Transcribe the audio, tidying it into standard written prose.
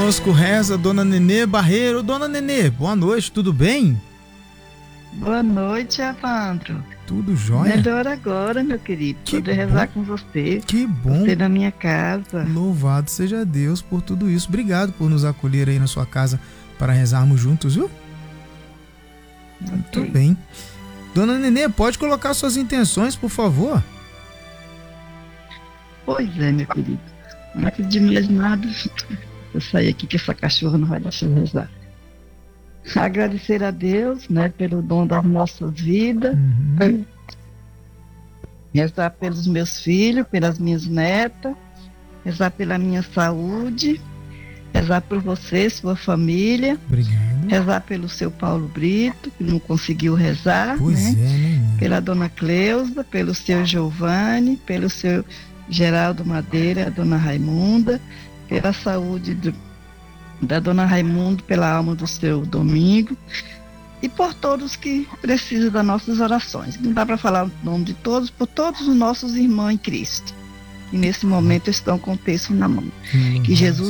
conosco reza Dona Nenê Barreiro. Dona Nenê, boa noite, tudo bem? Boa noite, Evandro. Tudo jóia? Melhor agora, meu querido, poder rezar com você. Que bom. Você na minha casa. Louvado seja Deus por tudo isso. Obrigado por nos acolher aí na sua casa para rezarmos juntos, viu? Muito bem. Dona Nenê, pode colocar suas intenções, por favor? Pois é, meu querido. Antes de mais nada, eu saí aqui que essa cachorra não vai deixar eu rezar. Agradecer a Deus, né, pelo dom das nossas vidas. Rezar pelos meus filhos, pelas minhas netas. Rezar pela minha saúde. Rezar por você, sua família. Obrigado. Rezar pelo seu Paulo Brito, que não conseguiu rezar, Pois né? Pela dona Cleusa, pelo seu Giovanni, pelo seu Geraldo Madeira, a dona Raimunda, pela saúde da dona Raimundo, pela alma do seu Domingo, e por todos que precisam das nossas orações. Não dá para falar o nome de todos, por todos os nossos irmãos em Cristo, que nesse momento estão com o texto na mão. Que Jesus